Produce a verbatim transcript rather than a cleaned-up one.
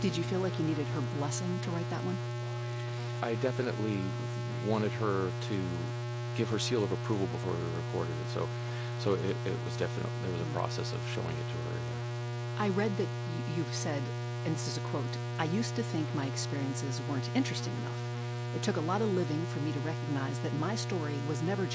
Did you feel like you needed her blessing to write that one? I definitely wanted her to give her seal of approval before we recorded it, so so it, it was definitely there was a process of showing it to her. I read that y- you've said, and this is a quote, "I used to think my experiences weren't interesting enough. It took a lot of living for me to recognize that my story was never